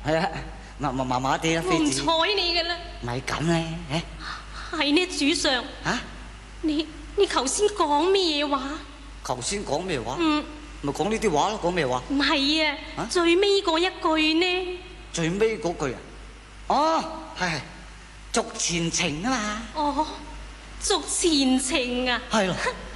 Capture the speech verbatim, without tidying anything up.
係啊，麻麻麻麻地啦，妃子。 我唔睬你嘅啦。 咪咁咧，誒係呢，主上。 嚇？ 你你頭先講咩話？ 頭先講咩話？ 嗯， 咪講呢啲話咯，講咩話？ 唔係啊， 啊最尾嗰一句呢？ 最尾嗰句啊？哦，係係，續前程啊嘛。 哦，續前程啊？ 係咯。